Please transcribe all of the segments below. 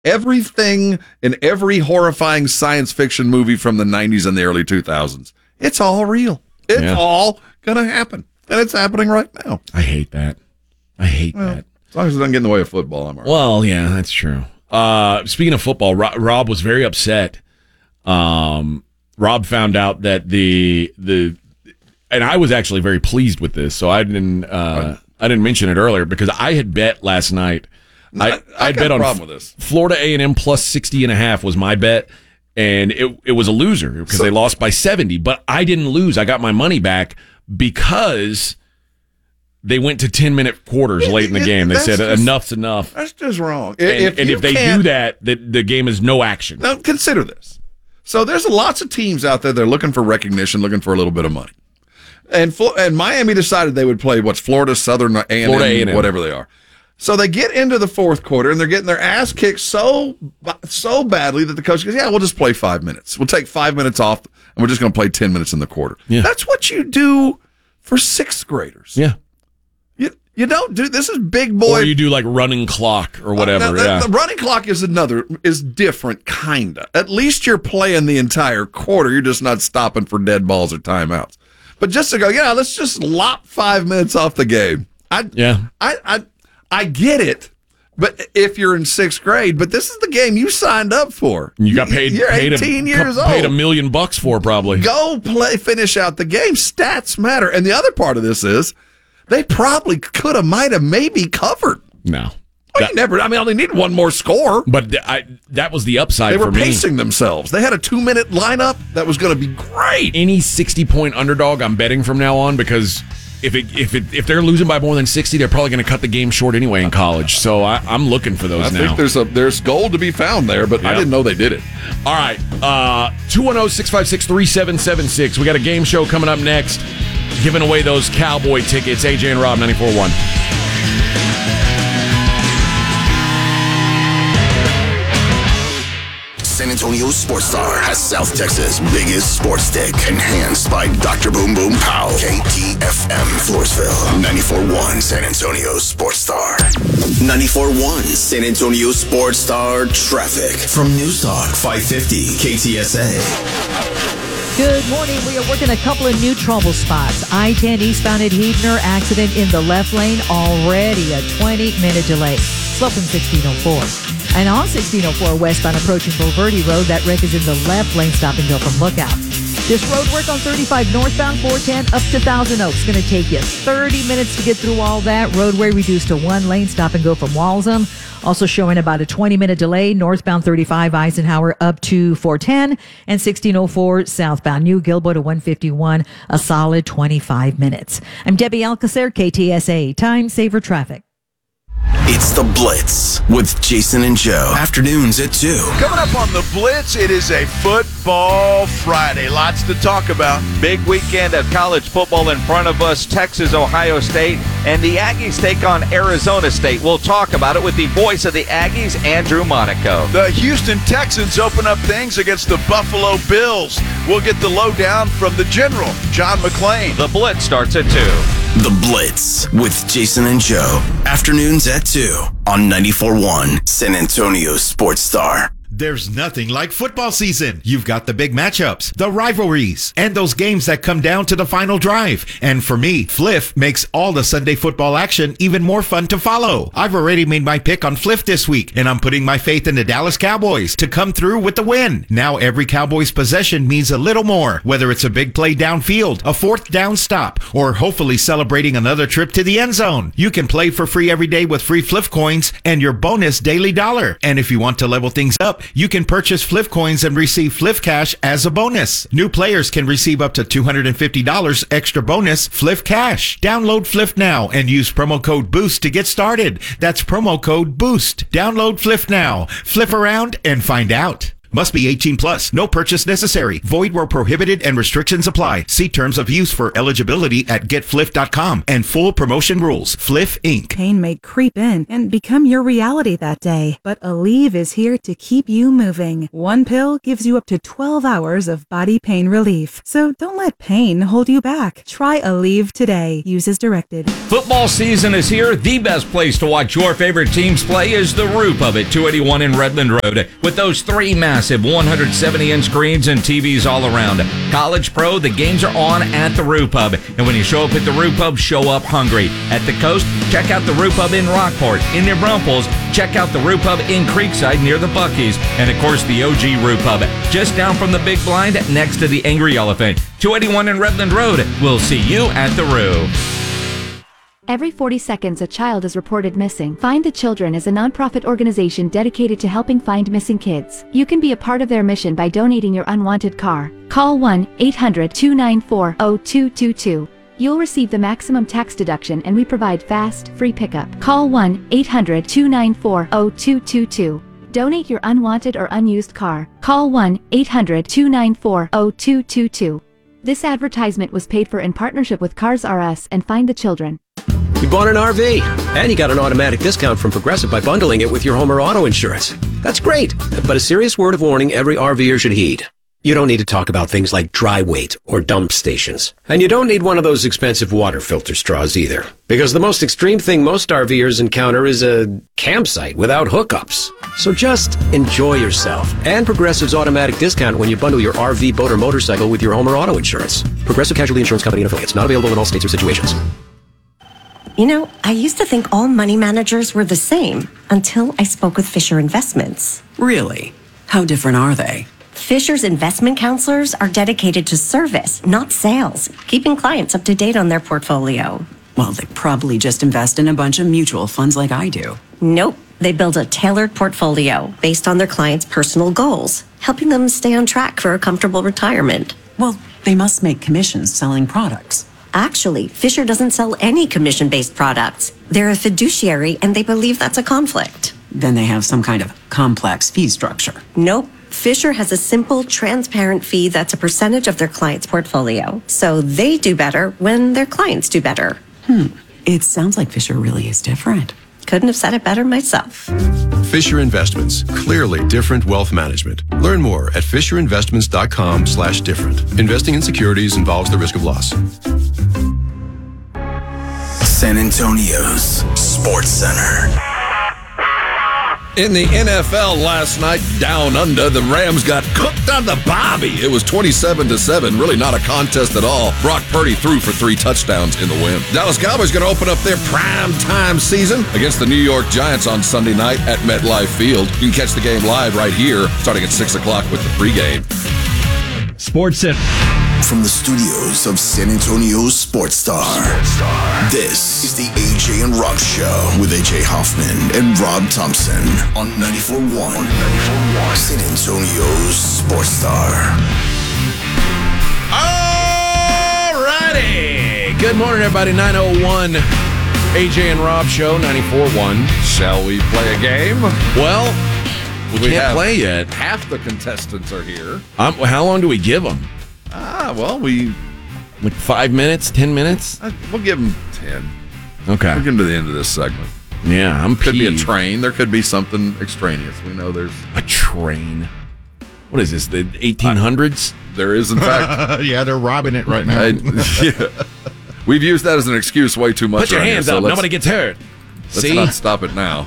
Everything in every horrifying science fiction movie from the 90s and the early 2000s, it's all real. It's all going to happen. And it's happening right now. I hate that. That. As long as it doesn't get in the way of football, I'm all right. Well, yeah, that's true. Speaking of football, Rob was very upset. Rob found out that the and I was actually very pleased with this, so I didn't mention it earlier because I had bet last night. I bet on Florida A&M plus 60.5 was my bet, and it was a loser because they lost by 70. But I didn't lose. I got my money back because they went to 10-minute quarters late in the game. They said enough's enough. That's just wrong. And if they do that, the game is no action. Now consider this. So there's lots of teams out there that are looking for recognition, looking for a little bit of money. And Miami decided they would play Florida, Southern A&M, whatever they are. So they get into the fourth quarter, and they're getting their ass kicked so badly that the coach goes, we'll just play 5 minutes. We'll take 5 minutes off, and we're just going to play 10 minutes in the quarter. Yeah. That's what you do for sixth graders. Yeah. You don't do this is big boy. Or you do like running clock or whatever. The running clock is different, kinda. At least you're playing the entire quarter. You're just not stopping for dead balls or timeouts. But just to go, let's just lop 5 minutes off the game. I get it, but if you're in sixth grade, but this is the game you signed up for. You got paid. You're 18 years old. Paid $1 million for probably. Go play, finish out the game. Stats matter. And the other part of this is they probably could have, might have, maybe covered. No. They need one more score. But that was the upside for me. They were pacing themselves. They had a 2-minute lineup that was going to be great. Any 60-point underdog, I'm betting from now on because if they're losing by more than 60, they're probably going to cut the game short anyway in college. So I'm looking for those now. I think there's gold to be found there, but I didn't know they did it. All right, 210-656-3776. We got a game show coming up next, giving away those Cowboy tickets. AJ and Rob, 94.1. San Antonio Sports Star has South Texas' biggest sports stick, enhanced by Dr. Boom Boom Pow. KTFM Floresville, 94.1 San Antonio Sports Star. 94.1 San Antonio Sports Star traffic from News Talk 550 KTSA. Good morning. We are working a couple of new trouble spots. I-10 eastbound at Heidner, accident in the left lane, already a 20-minute delay. Slow from 1604. And on 1604 westbound approaching Bulverde Road, that wreck is in the left lane, stop and go from Lookout. This road work on 35 northbound 410 up to Thousand Oaks. Going to take you 30 minutes to get through all that. Roadway reduced to one lane, stop and go from Walsham. Also showing about a 20-minute delay, northbound 35 Eisenhower up to 410 and 1604 southbound New Gilboa to 151, a solid 25 minutes. I'm Debbie Alcacer, KTSA, Time Saver Traffic. It's The Blitz with Jason and Joe. Afternoons at 2. Coming up on The Blitz, it is a Football Friday. Lots to talk about. Big weekend of college football in front of us. Texas, Ohio State, and the Aggies take on Arizona State. We'll talk about it with the voice of the Aggies, Andrew Monaco. The Houston Texans open up things against the Buffalo Bills. We'll get the lowdown from the General, John McClain. The Blitz starts at 2. The Blitz with Jason and Joe. Afternoons at 2 on 94.1 San Antonio Sports Star. There's nothing like football season. You've got the big matchups, the rivalries, and those games that come down to the final drive. And for me, Fliff makes all the Sunday football action even more fun to follow. I've already made my pick on Fliff this week, and I'm putting my faith in the Dallas Cowboys to come through with the win. Now every Cowboys possession means a little more, whether it's a big play downfield, a fourth down stop, or hopefully celebrating another trip to the end zone. You can play for free every day with free Fliff coins and your bonus daily dollar. And if you want to level things up, you can purchase Fliff coins and receive Fliff cash as a bonus. New players can receive up to $250 extra bonus Fliff cash. Download Fliff now and use promo code BOOST to get started. That's promo code BOOST. Download Fliff now. Flip around and find out. Must be 18 plus. No purchase necessary. Void where prohibited and restrictions apply. See terms of use for eligibility at getfliff.com and full promotion rules. Fliff Inc. Pain may creep in and become your reality that day, but Aleve is here to keep you moving. One pill gives you up to 12 hours of body pain relief. So don't let pain hold you back. Try Aleve today. Use as directed. Football season is here. The best place to watch your favorite teams play is the Rue Pub at 281 in Redland Road. With those 3 massive 170-inch screens and TVs all around. College, pro, the games are on at the Rue Pub. And when you show up at the Rue Pub, show up hungry. At the coast, check out the Rue Pub in Rockport. In New Braunfels, check out the Rue Pub in Creekside near the Buc-ee's. And of course, the OG Rue Pub, just down from the Big Blind next to the Angry Elephant. 281 in Redland Road. We'll see you at the Rue. Every 40 seconds, a child is reported missing. Find the Children is a nonprofit organization dedicated to helping find missing kids. You can be a part of their mission by donating your unwanted car. Call 1-800-294-0222. You'll receive the maximum tax deduction, and we provide fast, free pickup. Call 1-800-294-0222. Donate your unwanted or unused car. Call 1-800-294-0222. This advertisement was paid for in partnership with Cars R Us and Find the Children. You bought an RV, and you got an automatic discount from Progressive by bundling it with your home or auto insurance. That's great, but a serious word of warning every RVer should heed. You don't need to talk about things like dry weight or dump stations. And you don't need one of those expensive water filter straws either. Because the most extreme thing most RVers encounter is a campsite without hookups. So just enjoy yourself. And Progressive's automatic discount when you bundle your RV, boat, or motorcycle with your home or auto insurance. Progressive Casualty Insurance Company and Affiliates. Not available in all states or situations. You know, I used to think all money managers were the same until I spoke with Fisher Investments. Really? How different are they? Fisher's investment counselors are dedicated to service, not sales, keeping clients up to date on their portfolio. Well, they probably just invest in a bunch of mutual funds like I do. Nope. They build a tailored portfolio based on their clients' personal goals, helping them stay on track for a comfortable retirement. Well, they must make commissions selling products. Actually, Fisher doesn't sell any commission-based products. They're a fiduciary, and they believe that's a conflict. Then they have some kind of complex fee structure. Nope. Fisher has a simple, transparent fee that's a percentage of their client's portfolio. So they do better when their clients do better. It sounds like Fisher really is different. Couldn't have said it better myself. Fisher Investments. Clearly different wealth management. Learn more at FisherInvestments.com/different. Investing in securities involves the risk of loss. San Antonio's Sports Center. In the NFL last night, down under, the Rams got cooked on the Bobby. It was 27-7. Really not a contest at all. Brock Purdy threw for 3 touchdowns in the win. Dallas Cowboys going to open up their prime-time season against the New York Giants on Sunday night at MetLife Field. You can catch the game live right here, starting at 6 o'clock with the pregame. Sports Center. From the studios of San Antonio's Sports Star. This is the AJ and Rob Show with AJ Hoffman and Rob Thompson on 94.1 San Antonio's Sports Star. All righty. Good morning, everybody. 9:01 AJ and Rob Show, 94.1. Shall we play a game? Well, we can't play yet. Half the contestants are here. How long do we give them? Like 5 minutes, 10 minutes? We'll give them 10. Okay. We'll get them to the end of this segment. Yeah, Could be a train. There could be something extraneous. We know there's... A train? What is this, the 1800s? There is, in fact. Yeah, they're robbing it right now. Yeah. We've used that as an excuse way too much. Put your hands up. Nobody gets hurt. Let's not stop it now.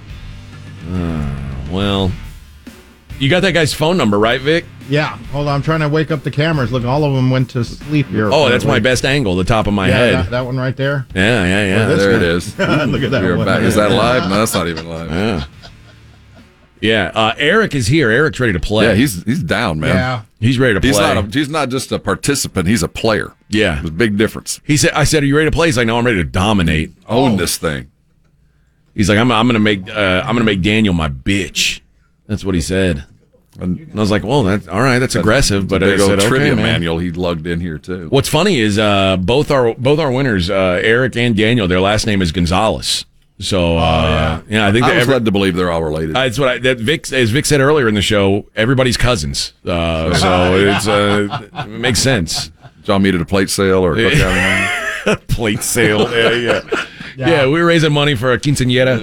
Well, you got that guy's phone number, right, Vic? Yeah. Hold on. I'm trying to wake up the cameras. Look, all of them went to sleep here. Oh, that's my best angle, the top of my head. That one right there? Yeah. There it is. Look at that one. Is that live? No, that's not even live. Yeah. Eric is here. Eric's ready to play. Yeah, he's down, man. Yeah. He's ready to play. He's not just a participant. He's a player. Yeah. There's a big difference. I said, are you ready to play? He's like, no, I'm ready to dominate. Own this thing. He's like, I'm gonna make Daniel my bitch. That's what he said. And I was like, well, that's all right. That's aggressive, but I said, trivia okay, manual. He lugged in here too. What's funny is both our winners, Eric and Daniel. Their last name is Gonzalez. So, I think I was led to believe they're all related. That's what as Vic said earlier in the show, everybody's cousins. So it makes sense. Did y'all meet at a plate sale or cookout? Plate sale. Yeah, we were raising money for a quinceañera.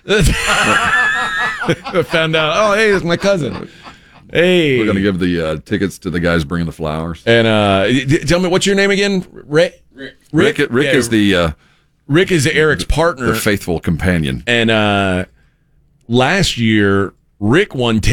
Found out, hey, it's my cousin. Hey. We're going to give the tickets to the guys bringing the flowers. And tell me, what's your name again? Rick is the... Rick is Eric's partner. The faithful companion. And last year, Rick won